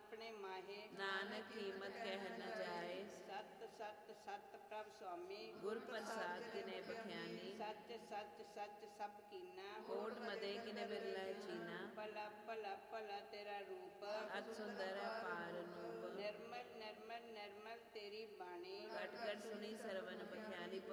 ਆਪਣੇ ਮਾਹੇ, ਨਾਨਕ ਕੀਮਤ ਕਹਿ ਨ ਜਾਏ। ਸਤ ਸਤ ਸਤ ਪ੍ਰਭ ਸੁਆਮੀ, ਗੁਰ ਪ੍ਰਸਾਦ ਕਿਨੇ ਬਖਿਆਨੀ। ਸੱਚ ਸੱਚ ਸੱਚ ਸਭ ਕੀਨਾ, ਕੋਟ ਮਦੇ ਕਿਨੇ ਬਿਰਲਾ ਚੀਨਾ। ਭਲਾ ਭਲਾ ਭਲਾ ਤੇਰਾ ਰੂਪ, ਅਤ ਸੁੰਦਰ ਅਪਾਰ ਨੂਪ। ਨਿਰਮਲ ਨਿਰਮਲ ਨਿਰਮਲ ਤੇਰੀ ਬਾਣੀ, ਘਟ ਘਟ ਸੁਣੀ ਸਰਵਨ ਬਖਿਆਨੀ।